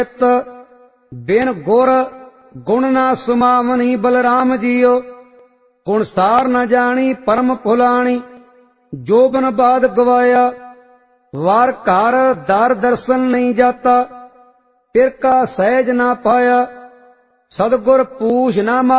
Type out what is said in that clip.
बिन गुर गुण ना सुमावनी बलराम जियो। गुण सार न जानी परम फुलानी जोबन बाद गवाया। वार घर दर दर्शन नहीं जाता फिर का सहज ना पाया। सदगुर पूछ ना